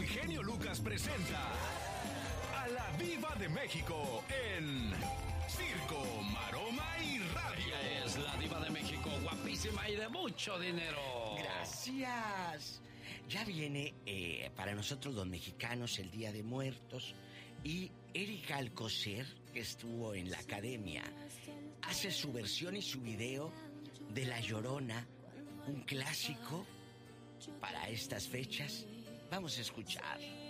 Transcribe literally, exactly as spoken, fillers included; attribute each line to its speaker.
Speaker 1: El genio Lucas presenta a la Diva de México en Circo, Maroma y Radio.
Speaker 2: Ella es la Diva de México, guapísima y de mucho dinero.
Speaker 3: Gracias. Ya viene eh, para nosotros los mexicanos el Día de Muertos. Y Erika Alcocer, que estuvo en la academia, hace su versión y su video de La Llorona, un clásico para estas fechas. Vamos a escuchar.